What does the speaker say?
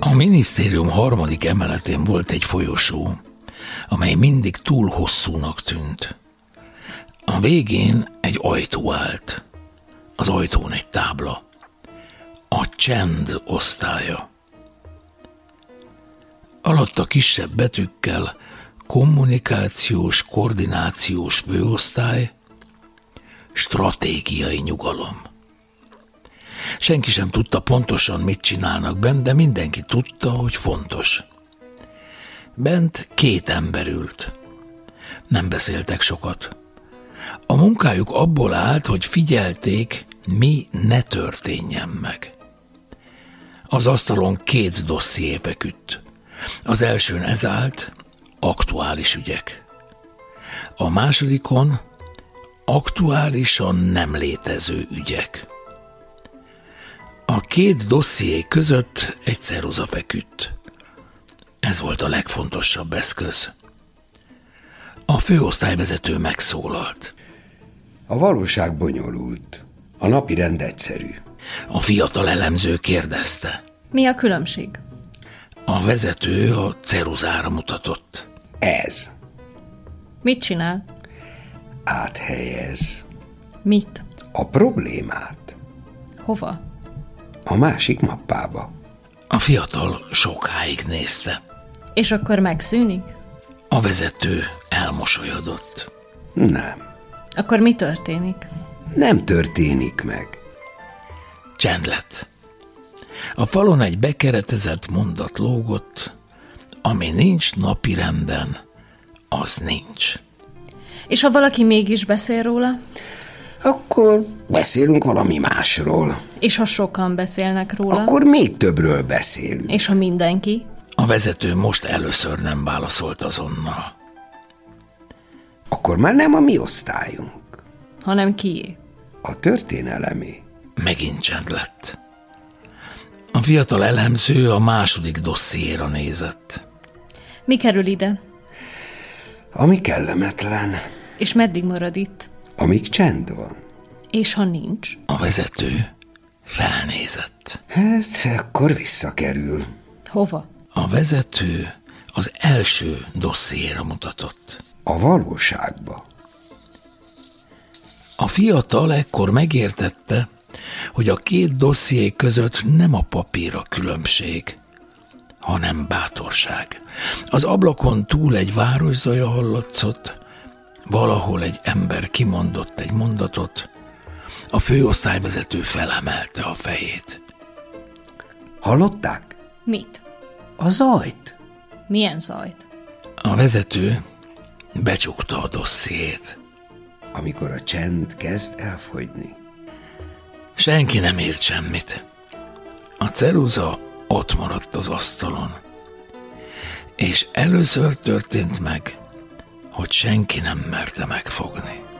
A minisztérium 3. emeletén volt egy folyosó, amely mindig túl hosszúnak tűnt. A végén egy ajtó állt. Az ajtón egy tábla. A csend osztálya. Alatta kisebb betűkkel kommunikációs, koordinációs főosztály, stratégiai nyugalom. Senki sem tudta pontosan, mit csinálnak bent, de mindenki tudta, hogy fontos. Bent 2 ember ült. Nem beszéltek sokat. A munkájuk abból állt, hogy figyelték, mi ne történjen meg. Az asztalon 2 dosszié feküdt. Az elsőn ez állt, aktuális ügyek. A másodikon aktuálisan nem létező ügyek. A 2 dosszié között egy ceruza feküdt. Ez volt a legfontosabb eszköz. A főosztályvezető megszólalt. A valóság bonyolult. A napirend egyszerű. A fiatal elemző kérdezte. Mi a különbség? A vezető a ceruzára mutatott. Ez. Mit csinál? Áthelyez. Mit? A problémát. Hova? A másik mappába. A fiatal sokáig nézte. És akkor megszűnik? A vezető elmosolyodott. Nem. Akkor mi történik? Nem történik meg. Csend lett. A falon egy bekeretezett mondat lógott, ami nincs napirenden, az nincs. És ha valaki mégis beszél róla? Akkor beszélünk valami másról. És ha sokan beszélnek róla? Akkor még többről beszélünk. És ha mindenki? A vezető most először nem válaszolt azonnal. Akkor már nem a mi osztályunk. Hanem kié? A történelemé. Megint csend lett. A fiatal elemző a második dossziéra nézett. Mi kerül ide? Ami kellemetlen. És meddig marad itt? Amíg csend van. És ha nincs? A vezető felnézett. Hát, akkor visszakerül. Hova? A vezető az első dossziéra mutatott. A valóságba. A fiatal ekkor megértette, hogy a 2 dosszié között nem a papír a különbség, hanem bátorság. Az ablakon túl egy város zaja hallatszott, valahol egy ember kimondott egy mondatot, a főosztályvezető felemelte a fejét. Hallották? Mit? A zajt. Milyen zajt? A vezető becsukta a dossziét. Amikor a csend kezd elfogyni. Senki nem írt semmit. A ceruza ott maradt az asztalon. És először történt meg, hogy senki nem merte megfogni.